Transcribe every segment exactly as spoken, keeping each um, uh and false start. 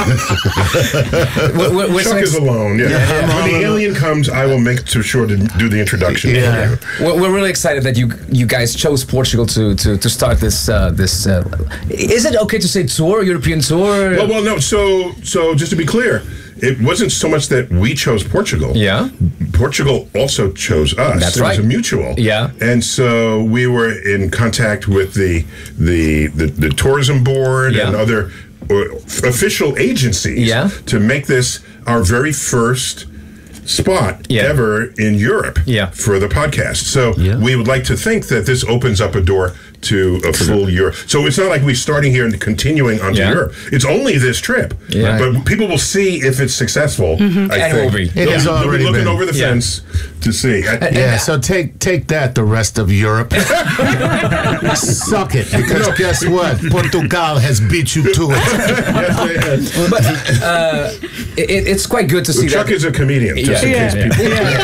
we're, we're Chuck is alone. Yeah. yeah. When the alien comes, I will make sure to do the introduction. Yeah. We're, we're really excited that you you guys chose Portugal to to, to start this uh, this. Uh, is it okay to say tour, European tour? Well, well, no. So so just to be clear, it wasn't so much that we chose Portugal. Yeah. Portugal also chose us. That's it right. was a mutual. Yeah. And so we were in contact with the the the, the tourism board yeah. and other uh, official agencies yeah. to make this our very first spot yeah. ever in Europe yeah. for the podcast. So yeah. we would like to think that this opens up a door to a full Europe. So it's not like we're starting here and continuing onto yeah. Europe. It's only this trip. Yeah. But people will see if it's successful. Mm-hmm. I and think. it will be. It they'll, has they'll already be looking been. over the Yeah. fence to see. I, Yeah, so take take that, the rest of Europe. Suck it, because guess what? Portugal has beat you to it. yes, But uh, it, it's quite good to see Chuck that. is a comedian, just in Yeah. case Yeah. people.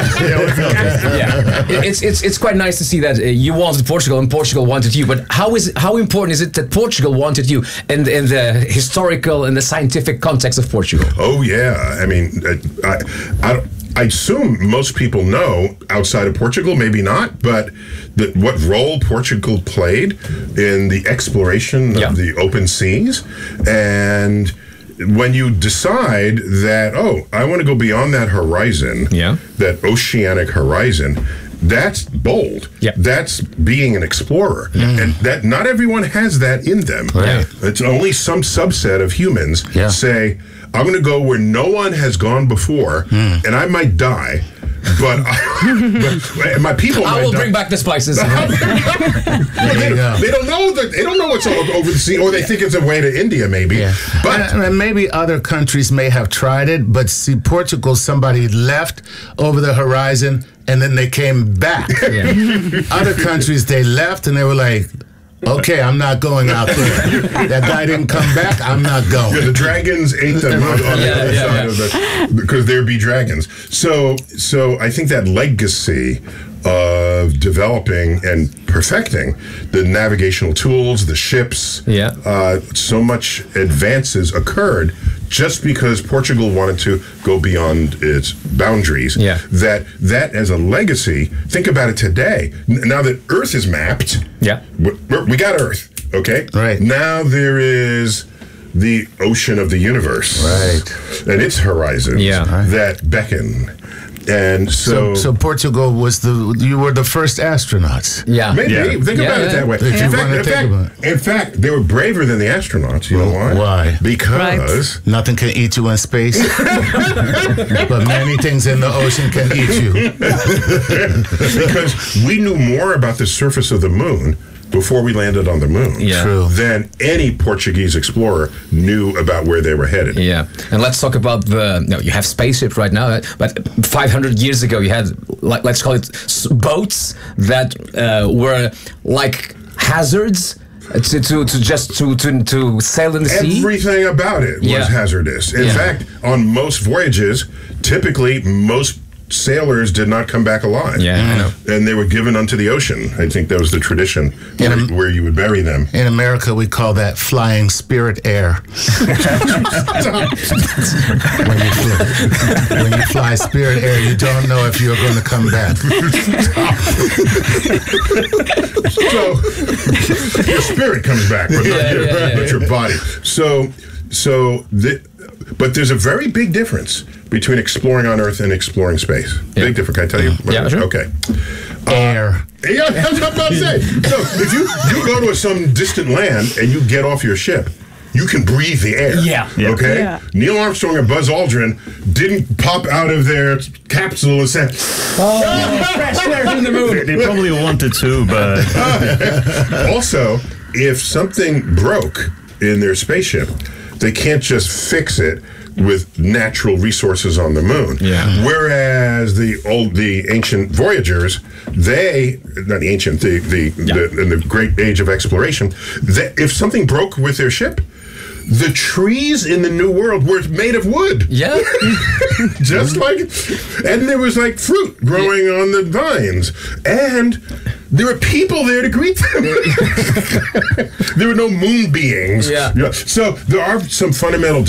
yeah, It- it's it's it's quite nice to see that uh, you wanted Portugal and Portugal wanted you. But how is how important is it that Portugal wanted you in in the historical and the scientific context of Portugal? Oh yeah, I mean, I, I, I, I assume most people know outside of Portugal, maybe not, but the, what role Portugal played in the exploration Yeah. of the open seas, and when you decide that, oh, I want to go beyond that horizon, Yeah. that oceanic horizon. That's bold. Yeah. That's being an explorer. And that not everyone has that in them. Right. It's only some subset of humans Yeah. say, I'm going to go where no one has gone before, and I might die, but, I, but my people I might will die. bring back the spices. But There they, you go. they don't know that they don't know what's all over the sea, or they think it's a way to India, maybe. Yeah. But and, and maybe other countries may have tried it, but see, Portugal, somebody left over the horizon and then they came back. Other countries, they left and they were like, okay, I'm not going out there. That guy didn't come back, I'm not going. yeah, the dragons ate them on, on the Yeah, other yeah, side yeah. of the, because there be dragons. So, so I think that legacy of developing and perfecting the navigational tools, the ships, Yeah. uh, so much advances occurred just because Portugal wanted to go beyond its boundaries. Yeah. That that as a legacy, think about it today. N- Now that Earth is mapped, Yeah. we we got Earth, okay? Right. Now there is the ocean of the universe. Right. And its horizons Yeah. Right. that beckon. And so, So, so Portugal was the, you were the first astronauts. Yeah. maybe Yeah. think Yeah, about yeah. it that way. If In you fact, wanna in, think fact, about in fact, they were braver than the astronauts. You know why? Why? Because Nothing can eat you in space, but many things in the ocean can eat you. because we knew more about the surface of the moon before we landed on the moon Yeah. True. than any Portuguese explorer knew about where they were headed. Yeah, and let's talk about the. No, you have spaceship right now, but five hundred years ago you had, like, let's call it s- boats that uh, were like hazards to, to, to just to, to to sail in the sea. Everything about it was Yeah. hazardous. In Yeah. fact, on most voyages, typically most sailors did not come back alive. Yeah, I know. And they were given unto the ocean. I think that was the tradition In where, Am- where you would bury them. In America, we call that flying spirit air. when, you fly, when you fly spirit air, you don't know if you're going to come back. So your spirit comes back, but, not Yeah, your, yeah, yeah. but your body. So, so the, but there's a very big difference between exploring on Earth and exploring space. Yeah. Big difference. Can I tell you? Yeah, sure. Okay. Air. Yeah, that's what I'm about to say. So if you, you go to some distant land and you get off your ship, you can breathe the air. Yeah. Yeah. Okay? Yeah. Neil Armstrong and Buzz Aldrin didn't pop out of their capsule and say, Fresh air from the moon. They probably wanted to, but also, if something broke in their spaceship, they can't just fix it with natural resources on the moon. Yeah. Whereas the old, the ancient voyagers, they, not the ancient, the the, the in the great age of exploration, they, if something broke with their ship, the trees in the New World were made of wood. Yeah. Just like, and there was like fruit growing on the vines, and there were people there to greet them. There were no moon beings. Yeah. So there are some fundamental